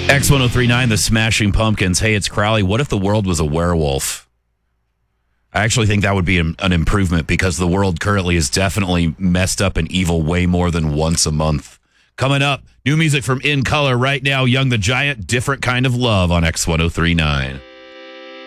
X1039, the Smashing Pumpkins. Hey, it's Crowley. What if the world was a werewolf? I actually think that would be an improvement because the world currently is definitely messed up and evil way more than once a month. Coming up, new music from In Color right now. Young the Giant, Different Kind of Love on X1039.